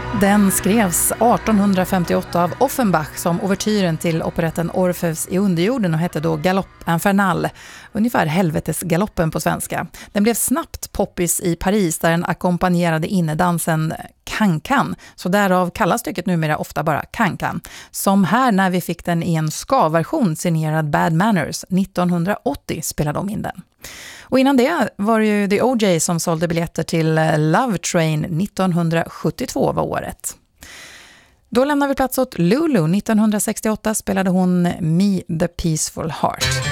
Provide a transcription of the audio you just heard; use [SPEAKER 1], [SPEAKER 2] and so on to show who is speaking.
[SPEAKER 1] Den skrevs 1858 av Offenbach som ouvertyren till operetten Orfeus i underjorden och hette då Galoppe Infernale, ungefär helvetesgaloppen på svenska. Den blev snabbt poppis i Paris där den ackompanjerade innedansen Cancan, så därav kallas stycket numera ofta bara Cancan. Som här när vi fick den i en ska-version signerad Bad Manners 1980 spelade de in den. Och innan det var det ju The OJ som sålde biljetter till Love Train 1972 var året. Då lämnar vi plats åt Lulu. 1968 spelade hon Me the Peaceful Heart.